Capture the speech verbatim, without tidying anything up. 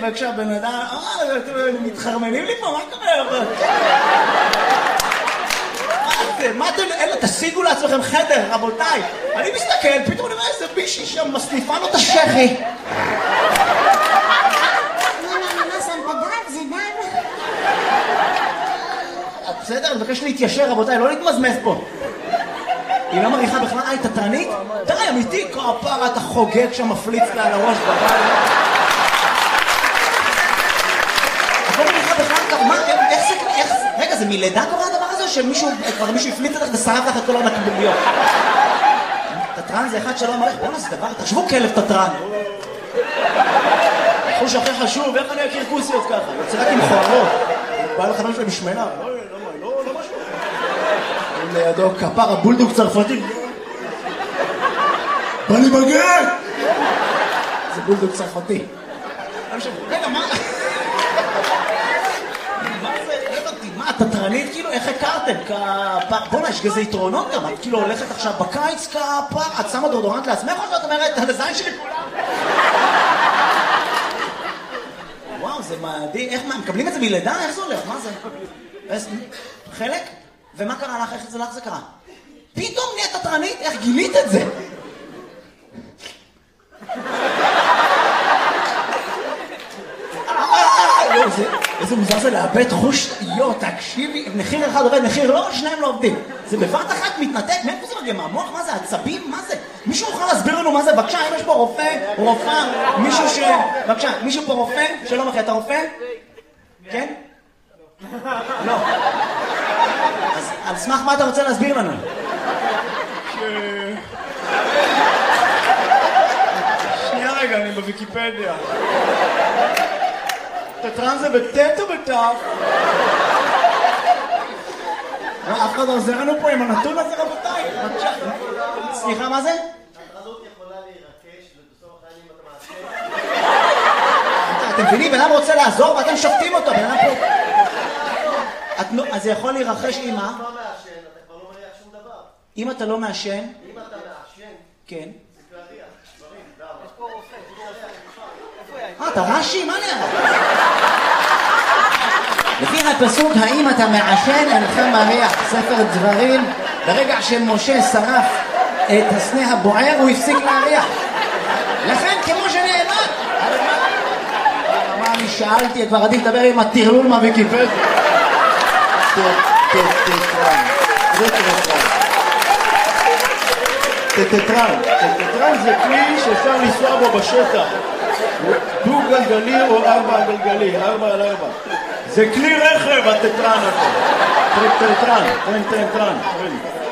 וכשהבן אדם, אה, אתם מתחרמנים לי פה, מה קורה? מה זה? מה אתם, אלה, תשיגו לעצמכם חדר, רבותיי. אני מסתכל, פתאום אני רואה איזה מישהי שם מסניפה לו את השכי. בסדר, אני מבקש להתיישר, רבותיי, לא להתמזמז פה. היא לא מריחה בכלל, אה, היא תתרנית? די, אמיתי, כפרה, אתה חוגג שם מפליץ לה על הראש בבית. את לא מריחה בכלל, מה, איך זה, איך, רגע, זה מלידה קורה הדבר הזה, שמישהו, כבר מישהו הפליץ לך ושרף לך את כל הנקבוביות? תתרן זה אחד שלא אמר, בואו נעשה דבר, תחשבו כלב תתרן. חוש הכי חשוב, איך אני אכיר כוסיות ככה? יוצא רק עם חוערות. בא לך משהו משמנה. לידו כפר הבולדוג צרפתי. בא לי בגן! זה בולדוג צרפתי. רגע, מה? מה זה? מה, תתרנית כאילו? איך הכרתם? כפר... בוא'נה, יש גזה יתרונות גם. את כאילו הולכת עכשיו בקיץ כפר, את שמה דורדורנט לעצמך או שאת אומרת, הזין שלי כולם? וואו, זה מדהים. איך מה, מקבלים את זה מלידה? איך זה הולך? מה זה? חלק? ומה קרה לך? איך זה לך זה קרה? פתאום נהיית תתרנית? איך גילית את זה? איזה מוזר זה לאבד חוש, יו, תקשיבי, מחיר אחד עובד, מחיר לא, שניים לא עובדים. זה בבת אחת מתנתק, מאיפה זה מגיע? מהמוח? מה זה? עצבים? מה זה? מישהו יכול להסביר לנו מה זה? בבקשה, אם יש פה רופא, רופאה, מישהו ש... בבקשה, מישהו פה רופא? שלום אחי, אתה רופא? כן? לא. אז על סמך מה אתה רוצה להסביר לנו? ש... שנייה רגע, אני בוויקיפדיה. תתרן זה בטט או בטף? אף אחד לא עוזר לנו פה עם הנתון הזה, רבותיי. סליחה, מה זה? התרנות יכולה להירקש ובסוף החיים אתה מעשה. אתם מבינים, בן אדם רוצה לעזור ואתם שופטים אותו, בן אדם פה... אז זה יכול להירחש עם מה? אם אתה לא מעשן, אתה כבר לא מריח שום דבר. אם אתה לא מעשן? אם אתה מעשן, כן. זה כבר ריח, דברים, דם. יש פה רופא, אה, אתה רש"י? מה נראה? לפי הפסוק, האם אתה מעשן אינך מריח, ספר דברים, ברגע שמשה שרף את הסנה הבוער, הוא הפסיק להריח. לכן, כמו שנאמר, מה אני שאלתי, כבר עדיף לדבר עם הטרלול מהוויקיפדיה. תתרן, זה תתרן. תתרן, תתרן זה כלי שאפשר לנסוע בו בשטח. דו גלגלי או ארבע גלגלי, ארבע על ארבע. זה כלי רכב, התתרן הזה. תתרן, תתרן, תתרן.